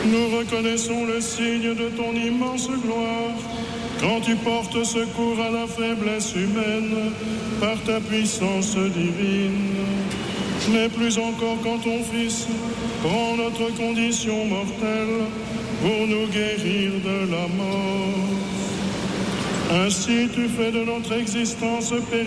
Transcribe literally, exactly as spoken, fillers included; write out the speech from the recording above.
Nous reconnaissons le signe de ton immense gloire quand tu portes secours à la faiblesse humaine par ta puissance divine. Mais plus encore quand ton Fils prend notre condition mortelle pour nous guérir de la mort. Ainsi tu fais de notre existence périmètre